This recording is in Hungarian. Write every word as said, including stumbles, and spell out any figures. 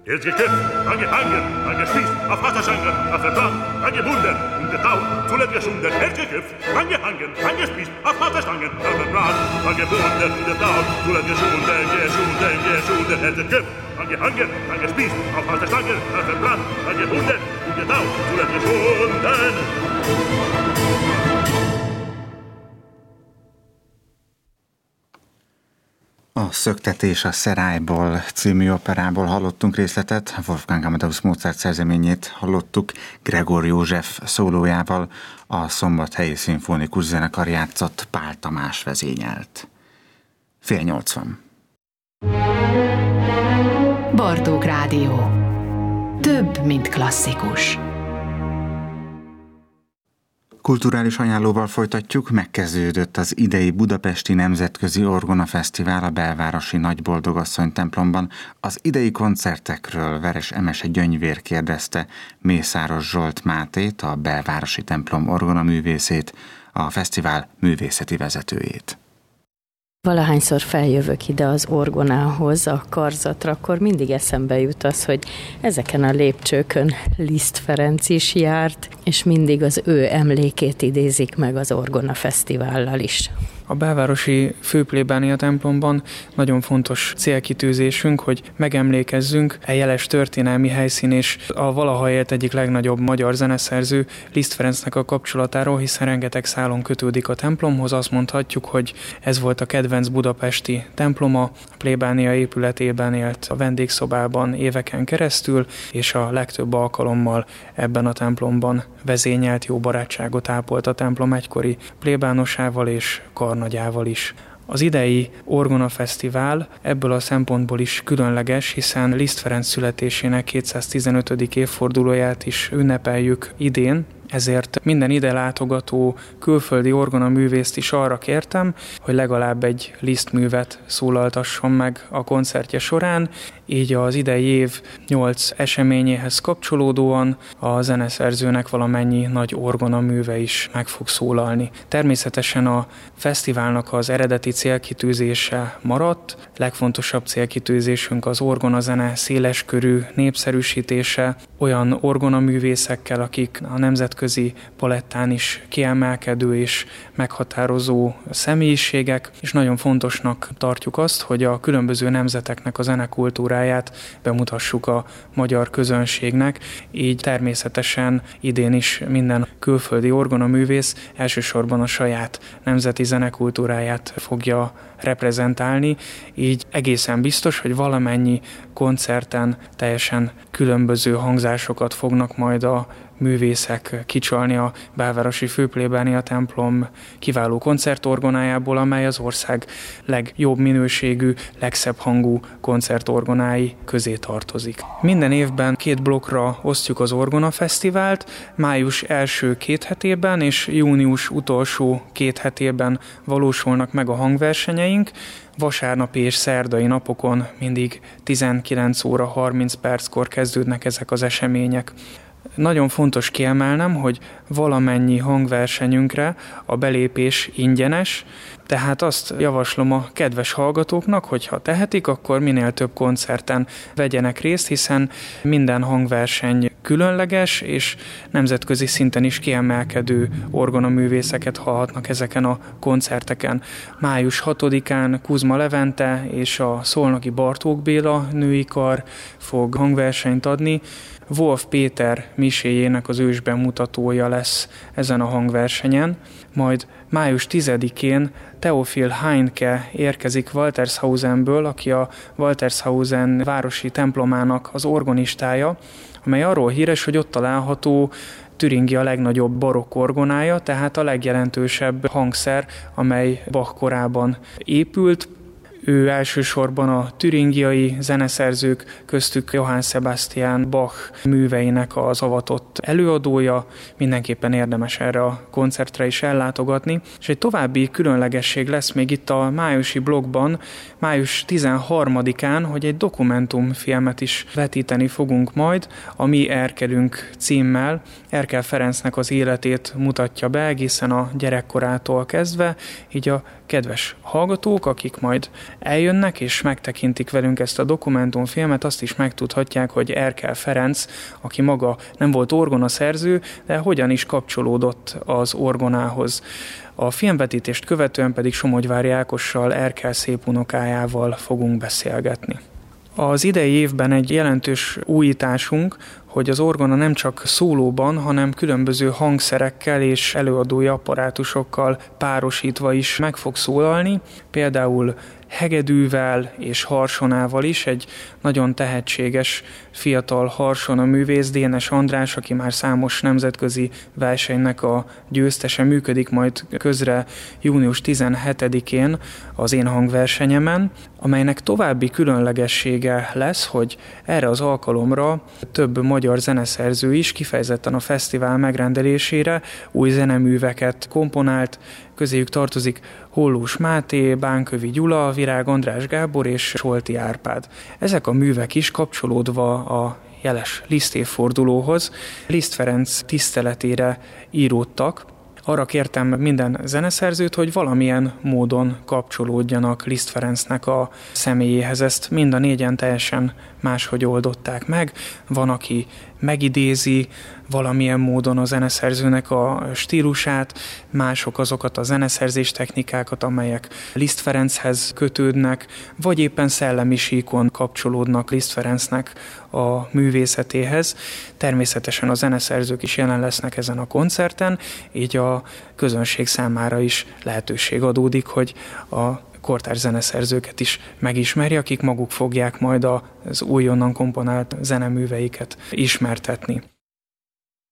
Jetzt gekämpft, angehangen, angespießt, auf Hasserschangen, auf verbrannt, angebunden, umgetaut, zuletzt geschunden, jetzt gekämpft, angehangen, angespießt, auf Hasserstangen, auf verbrannt, angebunden, umgetaut, zuletzt geschunden, geschunden, geschunden, jetzt gekämpft, angehangen, angespießt, auf Hasserstangen, auf verbrannt, angebunden, umgetaut, zuletzt geschunden. A Szöktetés a Szerályból című operából hallottunk részletet, Wolfgang Amadeus Mozart szerzeményét hallottuk Gregor József szólójával, a Szombathelyi Szimfonikus Zenekar játszott, Pál Tamás vezényelt. Fél nyolcvan. Bartók Rádió. Több, mint klasszikus. Kulturális ajánlóval folytatjuk, megkezdődött az idei Budapesti Nemzetközi Orgona Fesztivál a belvárosi Nagyboldogasszony templomban. Az idei koncertekről Veres Emese Gyöngyvér kérdezte Mészáros Zsolt Mátét, a belvárosi templom orgonaművészét, a fesztivál művészeti vezetőjét. Valahányszor feljövök ide az orgonához, a karzatra, akkor mindig eszembe jut az, hogy ezeken a lépcsőkön Liszt Ferenc is járt, és mindig az ő emlékét idézik meg az Orgona Fesztivállal is. A belvárosi főplébánia templomban nagyon fontos célkitűzésünk, hogy megemlékezzünk egy jeles történelmi helyszín és a valaha élt egyik legnagyobb magyar zeneszerző Liszt Ferencnek a kapcsolatáról, hiszen rengeteg szálon kötődik a templomhoz. Azt mondhatjuk, hogy ez volt a kedvenc budapesti temploma, a plébánia épületében élt a vendégszobában éveken keresztül, és a legtöbb alkalommal ebben a templomban vezényelt, jó barátságot ápolt a templom egykori plébánosával és karnagyával is. Az idei Orgona Fesztivál ebből a szempontból is különleges, hiszen Liszt Ferenc születésének kétszáztizenötödik évfordulóját is ünnepeljük idén, ezért minden ide látogató külföldi orgonaművészt is arra kértem, hogy legalább egy Liszt művet szólaltasson meg a koncertje során, így az idei év nyolc eseményéhez kapcsolódóan a zeneszerzőnek valamennyi nagy orgonaműve is meg fog szólalni. Természetesen a fesztiválnak az eredeti célkitűzése maradt, legfontosabb célkitűzésünk az orgonazene széleskörű népszerűsítése, olyan orgonaművészekkel, akik a nemzetközi palettán is kiemelkedő és meghatározó személyiségek, és nagyon fontosnak tartjuk azt, hogy a különböző nemzeteknek a zenekultúráját bemutassuk a magyar közönségnek, így természetesen idén is minden külföldi orgonaművész elsősorban a saját nemzeti zenekultúráját fogja reprezentálni, így egészen biztos, hogy valamennyi koncerten teljesen különböző hangzásokat fognak majd a művészek kicsalni a belvárosi főplébánia templom kiváló koncertorgonájából, amely az ország legjobb minőségű, legszebb hangú koncertorgonái közé tartozik. Minden évben két blokkra osztjuk az Orgona Fesztivált, május első két hetében és június utolsó két hetében valósulnak meg a hangversenyeink. Vasárnapi és szerdai napokon mindig tizenkilenc óra harminc perckor kezdődnek ezek az események. Nagyon fontos kiemelnem, hogy valamennyi hangversenyünkre a belépés ingyenes, tehát azt javaslom a kedves hallgatóknak, hogy ha tehetik, akkor minél több koncerten vegyenek részt, hiszen minden hangverseny különleges, és nemzetközi szinten is kiemelkedő orgonaművészeket hallhatnak ezeken a koncerteken. május hatodikán Kuzma Levente és a szolnoki Bartók Béla női kar fog hangversenyt adni. Wolf Péter miséjének az ősbemutatója lesz ezen a hangversenyen, majd május tizedikén Theophil Heinke érkezik Waltershausenből, aki a Waltershausen városi templomának az orgonistája, amely arról híres, hogy ott található Thüringia legnagyobb barokk orgonája, tehát a legjelentősebb hangszer, amely Bach korában épült. Ő elsősorban a türingiai zeneszerzők, köztük Johann Sebastian Bach műveinek az avatott előadója, mindenképpen érdemes erre a koncertre is ellátogatni. És egy további különlegesség lesz még itt a májusi blogban, május tizenharmadikán, hogy egy dokumentumfilmet is vetíteni fogunk majd, a Mi Erkelünk címmel. Erkel Ferencnek az életét mutatja be egészen a gyerekkorától kezdve, így a kedves hallgatók, akik majd eljönnek és megtekintik velünk ezt a dokumentumfilmet, azt is megtudhatják, hogy Erkel Ferenc, aki maga nem volt orgonaszerző, de hogyan is kapcsolódott az orgonához. A filmvetítést követően pedig Somogyvári Ákossal, Erkel szépunokájával fogunk beszélgetni. Az idei évben egy jelentős újításunk, hogy az orgona nem csak szólóban, hanem különböző hangszerekkel és előadói apparátusokkal párosítva is meg fog szólalni, például hegedűvel és harsonával is. Egy nagyon tehetséges fiatal harsona művész, Dénes András, aki már számos nemzetközi versenynek a győztese, működik majd közre június tizenhetedikén az Én hangversenyemen, amelynek további különlegessége lesz, hogy erre az alkalomra több magyar zeneszerző is kifejezetten a fesztivál megrendelésére új zeneműveket komponált. Közéjük tartozik Hollós Máté, Bánkövi Gyula, Virág András Gábor és Solti Árpád. Ezek a művek is kapcsolódva a jeles Liszt évfordulóhoz Liszt Ferenc tiszteletére íródtak. Arra kértem minden zeneszerzőt, hogy valamilyen módon kapcsolódjanak Liszt Ferencnek a személyéhez. Ezt mind a négyen teljesen máshogy oldották meg. Van, aki megidézi valamilyen módon a zeneszerzőnek a stílusát, mások azokat a zeneszerzés technikákat, amelyek Liszt Ferenchez kötődnek, vagy éppen szellemi síkon kapcsolódnak Liszt Ferencnek a művészetéhez. Természetesen a zeneszerzők is jelen lesznek ezen a koncerten, így a közönség számára is lehetőség adódik, hogy a kortárs zeneszerzőket is megismeri, akik maguk fogják majd az újonnan komponált zeneműveiket ismertetni.